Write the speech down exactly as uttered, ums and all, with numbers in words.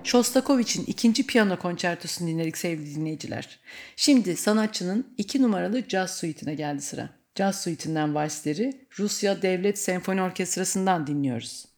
Shostakovich'in ikinci piyano konçertosunu dinledik sevgili dinleyiciler. Şimdi sanatçının iki numaralı Caz Suite'ine geldi sıra. Caz Suite'inden valsleri Rusya Devlet Senfoni Orkestrası'ndan dinliyoruz.